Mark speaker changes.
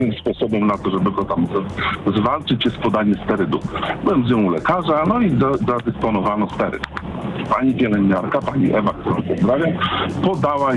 Speaker 1: sposobem na to, żeby go tam zwalczyć, jest podanie sterydu. Byłem z nią u lekarza, no i zadysponowano steryd. Pani pielęgniarka, pani Ewa, którą pozdrawiam, podała